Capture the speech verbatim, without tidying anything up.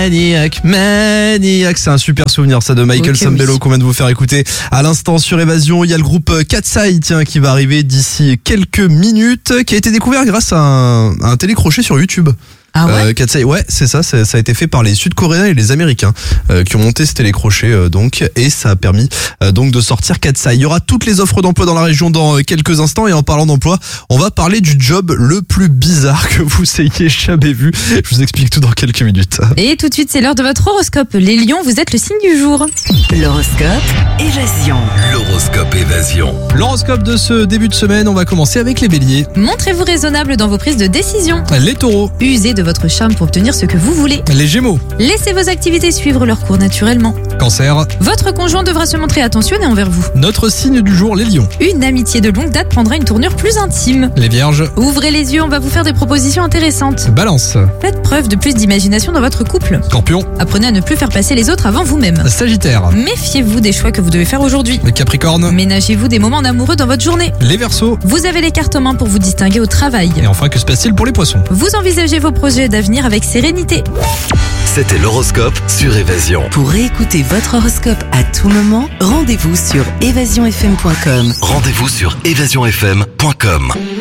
Maniac, Maniac, c'est un super souvenir ça de Michael Okay, Sambello oui. qu'on vient de vous faire écouter à l'instant sur Évasion. Il y a le groupe Katsai tiens, qui va arriver d'ici quelques minutes, qui a été découvert grâce à un, à un télécrochet sur YouTube. Ah ouais euh, Katsai, ouais, c'est ça, ça, ça a été fait par les Sud-Coréens et les Américains euh, qui ont monté ce télécrochet euh, donc, et ça a permis euh, donc de sortir Katsai. Il y aura toutes les offres d'emploi dans la région dans euh, quelques instants et en parlant d'emploi, on va parler du job le plus bizarre que vous ayez jamais vu. Je vous explique tout dans quelques minutes. Et tout de suite, c'est l'heure de votre horoscope. Les lions, vous êtes le signe du jour. L'horoscope Évasion. L'horoscope Évasion. L'horoscope de ce début de semaine, on va commencer avec les béliers. Montrez-vous raisonnable dans vos prises de décision. Les taureaux, Usez de votre charme pour obtenir ce que vous voulez. les gémeaux, Laissez vos activités suivre leur cours naturellement. cancer, Votre conjoint devra se montrer attentionné envers vous. notre signe du jour, les lions, Une amitié de longue date prendra une tournure plus intime. les vierges, Ouvrez les yeux, on va vous faire des propositions intéressantes. balance, Faites preuve de plus d'imagination dans votre couple. scorpion, Apprenez à ne plus faire passer les autres avant vous-même. sagittaire, Méfiez-vous des choix que vous devez faire aujourd'hui. le capricorne, Ménagez-vous des moments amoureux dans votre journée. les verseaux, Vous avez les cartes en main pour vous distinguer au travail. et enfin que se passe-t-il pour les poissons? Vous envisagez vos projets d'avenir avec sérénité. C'était l'horoscope sur Évasion. Pour réécouter votre horoscope à tout moment, rendez-vous sur évasion f m point com. Rendez-vous sur évasion f m point com.